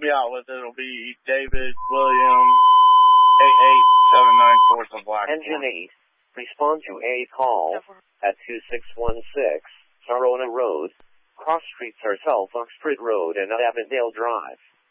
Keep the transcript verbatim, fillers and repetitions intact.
me out with it. It'll be David William eight eight seven nine four from Blackmore. Engine eight. Respond to a call at two six one six Sarona Road, Cross Street, South Oxford Road and Avondale Drive.